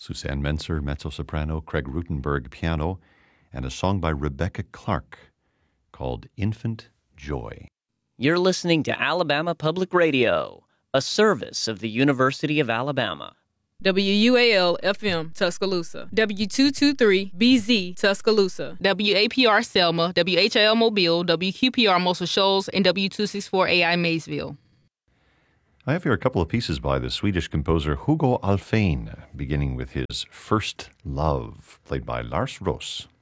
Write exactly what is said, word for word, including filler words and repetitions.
Suzanne Menser, mezzo-soprano, Craig Rutenberg, piano, and a song by Rebecca Clark called Infant Joy. You're listening to Alabama Public Radio, a service of the University of Alabama. W U A L F M Tuscaloosa, W two twenty-three B Z Tuscaloosa, W A P R Selma, W H I L Mobile, W Q P R Muscle Shoals, and W two sixty-four A I Maysville. I have here a couple of pieces by the Swedish composer Hugo Alfvén, beginning with his First Love, played by Lars Roos.